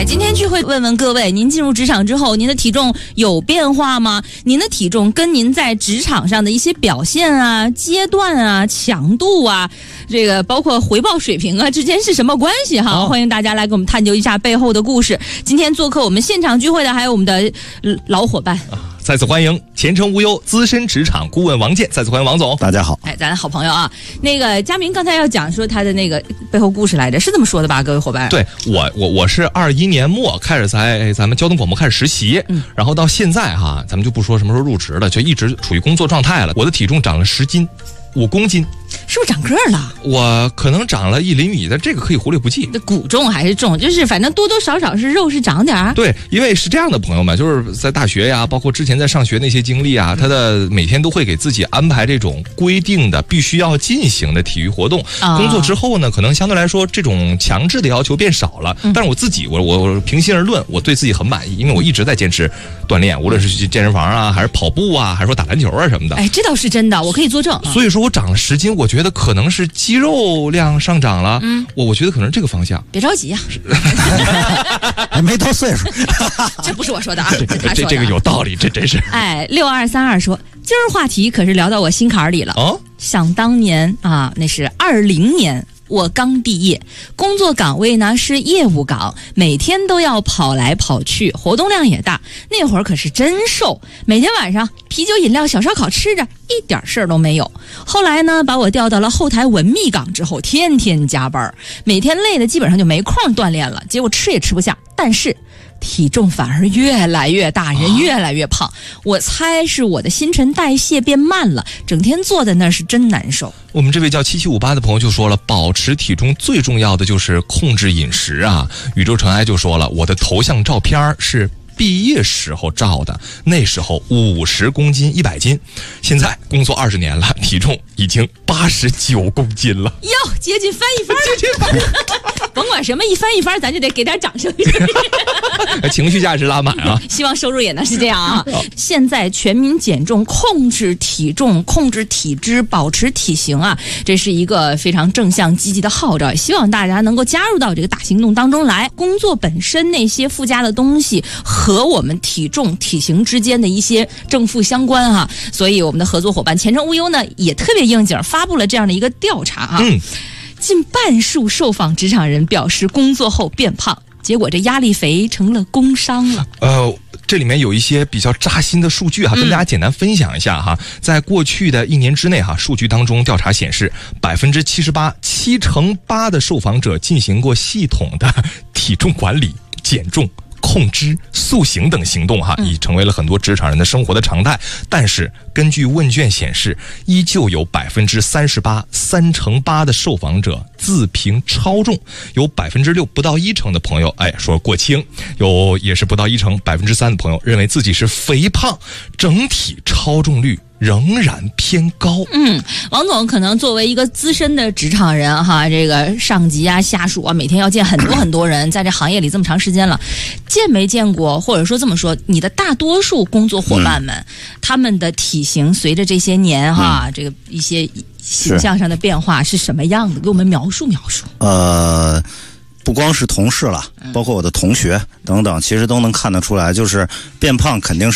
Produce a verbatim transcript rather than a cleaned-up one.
哎，今天聚会问问各位，您进入职场之后，您的体重有变化吗？您的体重跟您在职场上的一些表现啊、阶段啊、强度啊，这个包括回报水平啊之间是什么关系哈？哦、欢迎大家来给我们探究一下背后的故事。今天做客我们现场聚会的还有我们的老伙伴。 再次欢迎前程无忧资深职场顾问王健，再次欢迎王总。 大家好。 哎，咱的好朋友啊，那个佳明刚才要讲说他的那个背后故事来着，是这么说的吧，各位伙伴？ 对，我我我是二一年末开始在咱们交通广播开始实习，嗯，然后到现在哈，咱们就不说什么时候入职了，就一直处于工作状态了。我的体重长了十斤，五公斤。 是不是长个儿了？ 我可能长了一厘米，但这个可以忽略不计。 骨重还是重，就是反正多多少少是肉是长点儿。 对，因为是这样的，朋友们，就是在大学呀，包括之前在上学那些经历啊，他的每天都会给自己安排这种规定的必须要进行的体育活动。啊、工作之后呢，可能相对来说这种强制的要求变少了。嗯、但是我自己，我我平心而论，我对自己很满意，因为我一直在坚持锻炼，无论是去健身房啊，还是跑步啊，还是说打篮球啊什么的。 哎，这倒是真的，我可以作证。 所以说我长了十斤，我觉得可能是肌肉量上涨了，嗯，我我觉得可能是这个方向。 别着急啊， 还没到岁数， 这不是我说的啊，这他说的。 这这个有道理，这真是。 哎，六二三二说，今儿话题可是聊到我心坎里了。哦，想当年啊，那是二零年。我刚毕业，工作岗位呢是业务岗，每天都要跑来跑去，活动量也大。那会儿可是真瘦，每天晚上啤酒饮料小烧烤吃着，一点事儿都没有。后来呢，把我调到了后台文秘岗之后，天天加班，每天累的基本上就没空锻炼了，结果吃也吃不下，但是体重反而越来越大，人越来越胖。我猜是我的新陈代谢变慢了，整天坐在那儿是真难受。 我们这位叫七七五八的朋友就说了，保持体重最重要的就是控制饮食啊。宇宙尘埃就说了，我的头像照片是毕业时候照的，那时候五十公斤一百斤，现在工作二十年了，体重已经八十九公斤了， 哟，接近翻一番了，接近翻甭管什么一翻一番，咱就得给点掌声情绪价值拉满啊！ 希望收入也能是这样啊！现在全民减重，控制体重，控制体脂，保持体型啊，这是一个非常正向积极的号召，希望大家能够加入到这个大行动当中来。工作本身那些附加的东西和我们体重体型之间的一些正负相关哈、啊，所以我们的合作伙伴前程无忧呢也特别应景，发布了这样的一个调查啊。嗯，近半数受访职场人表示工作后变胖，结果这压力肥成了工伤了。 呃，这里面有一些比较扎心的数据哈，跟大家简单分享一下哈。嗯、在过去的一年之内哈，数据当中调查显示，百分之七十八，七成八的受访者进行过系统的体重管理、减重、控脂、塑形等行动哈，已成为了很多职场人的生活的常态。但是根据问卷显示，依旧有百分之三十八，三成八的受访者自评超重，有百分之六不到一成的朋友哎说过轻，有也是不到一成，百分之三的朋友认为自己是肥胖，整体超重率仍然偏高。 嗯，王总可能作为一个资深的职场人哈，这个上级啊、下属啊，每天要见很多很多人，在这行业里这么长时间了，见没见过，或者说这么说，你的大多数工作伙伴们，嗯、他们的体型随着这些年哈，嗯、这个一些形象上的变化是什么样的？给我们描述描述。 呃。不光是同事了，包括我的同学等等，其实都能看得出来，就是变胖肯定